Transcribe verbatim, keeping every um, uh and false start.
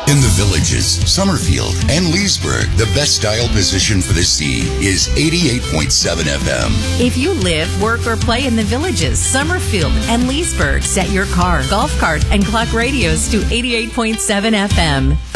In the Villages, Summerfield, and Leesburg, the best dial position for the sea is eighty-eight point seven F M. If you live, work, or play in the Villages, Summerfield, and Leesburg, set your car, golf cart, and clock radios to eighty-eight point seven F M.